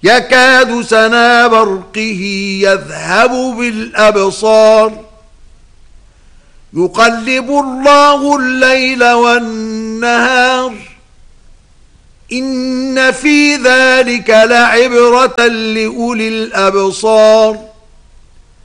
يكاد سنا برقه يذهب بالأبصار يقلب الله الليل والنهار إن في ذلك لعبرة لأولي الأبصار